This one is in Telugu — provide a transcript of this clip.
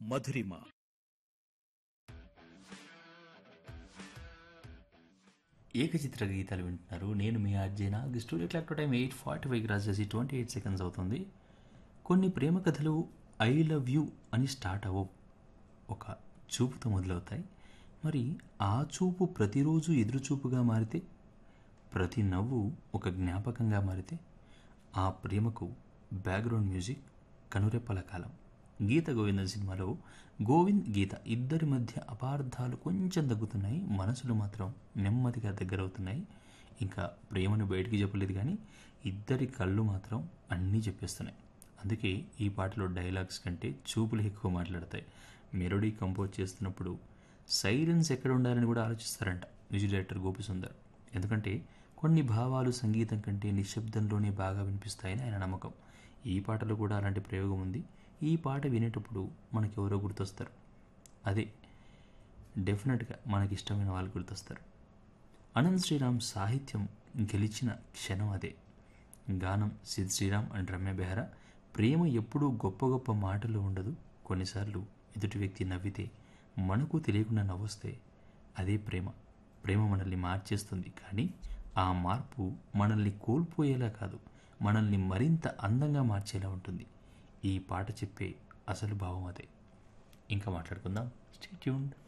మధురిమ. ఏకచిత్ర గీతాలు వింటున్నారు. నేను మీ ఆర్జేనా. స్టూడియో క్లాక్ టైం 8:45 క్రాస్ చేసి 28 సెకండ్స్ అవుతుంది. కొన్ని ప్రేమ కథలు ఐ లవ్ యూ అని స్టార్ట్ అవ్వవు, ఒక చూపుతో మొదలవుతాయి. మరి ఆ చూపు ప్రతిరోజు ఎదురుచూపుగా మారితే, ప్రతి నవ్వు ఒక జ్ఞాపకంగా మారితే, ఆ ప్రేమకు బ్యాక్గ్రౌండ్ మ్యూజిక్ కనురెప్పల కాలం. గీత గోవిందం సినిమాలో గోవింద్, గీత ఇద్దరి మధ్య అపార్థాలు కొంచెం తగ్గుతున్నాయి, మనసులు మాత్రం నెమ్మదిగా దగ్గరవుతున్నాయి. ఇంకా ప్రేమను బయటికి చెప్పలేదు కానీ ఇద్దరి కళ్ళు మాత్రం అన్నీ చెప్పేస్తున్నాయి. అందుకే ఈ పాటలో డైలాగ్స్ కంటే చూపులు ఎక్కువ మాట్లాడతాయి. మెలోడీ కంపోజ్ చేస్తున్నప్పుడు సైలెన్స్ ఎక్కడ ఉండాలని కూడా ఆలోచిస్తారంట మ్యూజిక్ డైరెక్టర్ గోపిసుందర్. ఎందుకంటే కొన్ని భావాలు సంగీతం కంటే నిశ్శబ్దంలోనే బాగా వినిపిస్తాయని ఆయన నమ్మకం. ఈ పాటలో కూడా అలాంటి ప్రయోగం ఉంది. ఈ పాట వినేటప్పుడు మనకెవరో గుర్తొస్తారు. అదే డెఫినెట్గా మనకి ఇష్టమైన వాళ్ళు గుర్తొస్తారు. అనంత్ శ్రీరామ్ సాహిత్యం గెలిచిన క్షణం అదే. గానం సిద్ శ్రీరామ్ అండ్ రమ్య బెహరా. ప్రేమ ఎప్పుడూ గొప్ప గొప్ప మాటలు ఉండదు. కొన్నిసార్లు ఎదుటి వ్యక్తి నవ్వితే, మనకు తెలియకుండా నవ్వొస్తే అదే ప్రేమ. ప్రేమ మనల్ని మార్చేస్తుంది, కానీ ఆ మార్పు మనల్ని కోల్పోయేలా కాదు, మనల్ని మరింత అందంగా మార్చేలా ఉంటుంది. ఈ పాట చెప్పే అసలు భావం అదే. ఇంకా మాట్లాడుకుందాం. Stay tuned.